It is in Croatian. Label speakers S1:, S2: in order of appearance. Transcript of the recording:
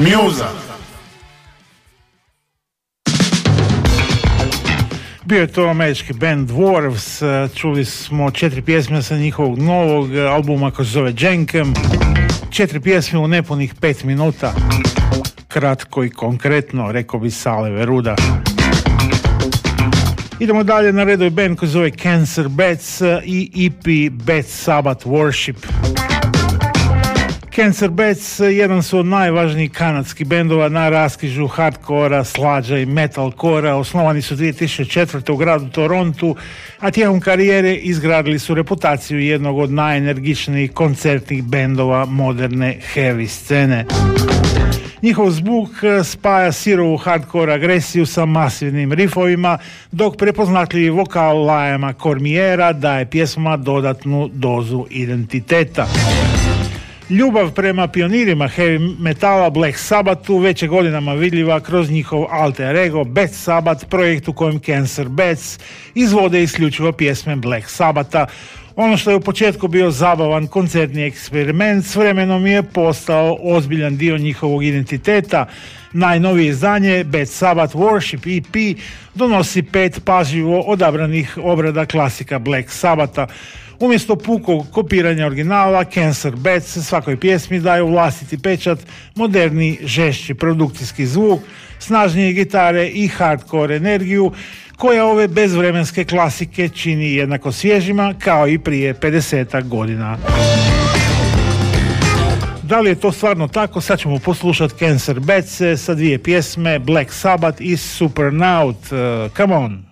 S1: Muza.
S2: Bio je to američki band Dwarves, čuli smo 4 pjesme sa njihovog novog albuma koji se zove Jenkem. 4 pjesme u nepunih 5 minuta. Kratko i konkretno, rekao bi Sale Veruda. Idemo dalje, na redu je band koji se zove Cancer Bats i EP Bad Sabbath Worship. Cancer Bats jedan su od najvažnijih kanadskih bendova na raskrižju hardcora, slađa i metalcora. Osnovani su 2004. u gradu Torontu, a tijekom karijere izgradili su reputaciju jednog od najenergičnijih koncertnih bendova moderne heavy scene. Njihov zvuk spaja sirovu hardcore agresiju sa masivnim rifovima, dok prepoznatljivi vokal Liama Cormiera daje pjesmama dodatnu dozu identiteta. Ljubav prema pionirima heavy metala Black Sabbathu već je godinama vidljiva kroz njihov alter ego Bad Sabbath, projekt u kojem Cancer Bats izvode isključivo pjesme Black Sabbatha. Ono što je u početku bio zabavan koncertni eksperiment s vremenom je postao ozbiljan dio njihovog identiteta. Najnovije izdanje Bad Sabbath Worship EP donosi 5 pažljivo odabranih obrada klasika Black Sabbatha. Umjesto pukog kopiranja originala, Cancer Bats svakoj pjesmi daju vlastiti pečat, moderni, žešći produkcijski zvuk, snažnije gitare i hardcore energiju, koja ove bezvremenske klasike čini jednako svježima kao i prije 50 godina. Da li je to stvarno tako? Sad ćemo poslušati Cancer Bats sa 2 pjesme, Black Sabbath i Supernaut. Come on!